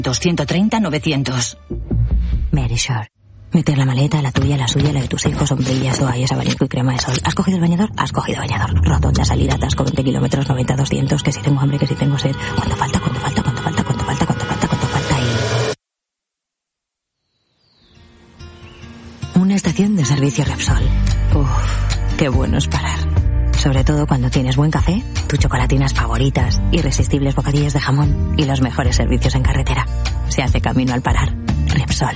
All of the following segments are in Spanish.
130-900. Verisure. Meter la maleta, la tuya, la suya, la de tus hijos, sombrillas, toallas, abanico y crema de sol. ¿Has cogido el bañador? Has cogido bañador. Rotonda, salida, atasco, 20 kilómetros, 90, 200. Que si tengo hambre, que si tengo sed. ¿Cuánto falta? ¿Cuánto falta? ¿Cuánto falta? ¿Cuánto falta? ¿Cuánto falta? ¿Cuánto falta? Y... una estación de servicio Repsol. Uff, qué bueno es parar. Sobre todo cuando tienes buen café, tus chocolatinas favoritas, irresistibles bocadillos de jamón y los mejores servicios en carretera. Se hace camino al parar. Repsol.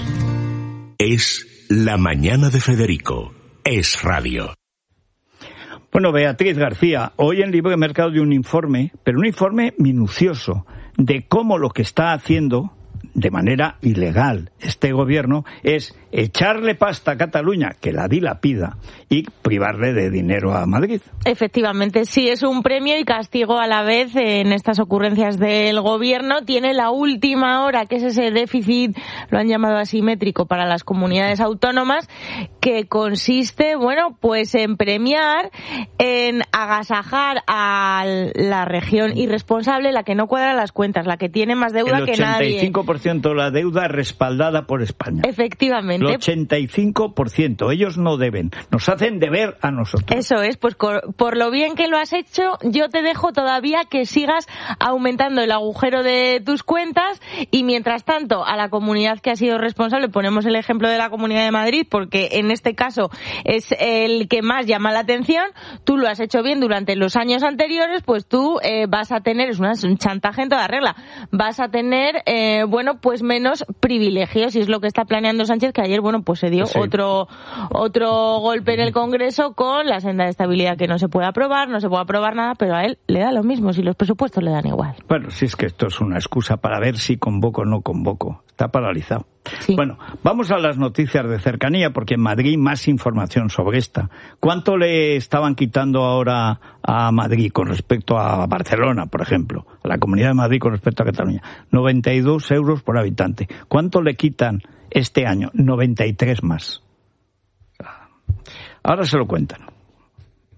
Es La Mañana de Federico. Es radio. Bueno, Beatriz García, hoy en Libre Mercado de un informe, pero un informe minucioso, de cómo lo que está haciendo de manera ilegal este gobierno es echarle pasta a Cataluña, que la dilapida, y privarle de dinero a Madrid. Efectivamente, sí, es un premio y castigo a la vez en estas ocurrencias del gobierno. Tiene la última hora, que es ese déficit, lo han llamado asimétrico, para las comunidades autónomas, que consiste, bueno, pues en premiar, en agasajar a la región irresponsable, la que no cuadra las cuentas, la que tiene más deuda que nadie. El 85% de la deuda respaldada por España. Efectivamente. El 85%. Ellos no deben. Nos hacen deber a nosotros. Eso es. Pues por lo bien que lo has hecho, yo te dejo todavía que sigas aumentando el agujero de tus cuentas y, mientras tanto, a la comunidad que ha sido responsable, ponemos el ejemplo de la Comunidad de Madrid, porque en este caso es el que más llama la atención. Tú lo has hecho bien durante los años anteriores, pues tú vas a tener, es un chantaje en toda regla, vas a tener, bueno, pues menos privilegios, y es lo que está planeando Sánchez, que ayer, bueno, pues se dio otro golpe en el Congreso con la senda de estabilidad, que no se puede aprobar nada, pero a él le da lo mismo si los presupuestos le dan igual. Bueno, si es que esto es una excusa para ver si convoco o no convoco. Está paralizado. Sí. Bueno, vamos a las noticias de cercanía, porque en Madrid más información sobre esta. ¿Cuánto le estaban quitando ahora a Madrid con respecto a Barcelona, por ejemplo? A la Comunidad de Madrid con respecto a Cataluña. 92 euros por habitante. ¿Cuánto le quitan este año? 93 más. Ahora se lo cuentan.